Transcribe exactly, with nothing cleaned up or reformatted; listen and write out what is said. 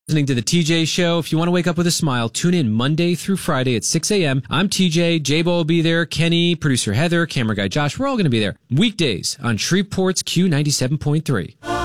Listening to the T J Show. If you want to wake up with a smile, tune in Monday through Friday at six a.m. I'm T J. J-Bo will be there. Kenny, producer Heather, camera guy Josh. We're all going to be there. Weekdays on Shreveport's Q ninety-seven point three.